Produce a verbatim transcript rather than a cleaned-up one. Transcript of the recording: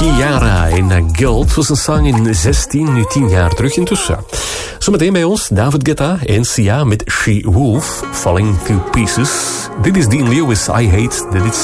Kiara in Gold was een song in zestien, nu tien jaar terug intussen. Zometeen bij ons David Guetta en Sia met She Wolf, Falling to Pieces. Dit is Dean Lewis, I Hate That It's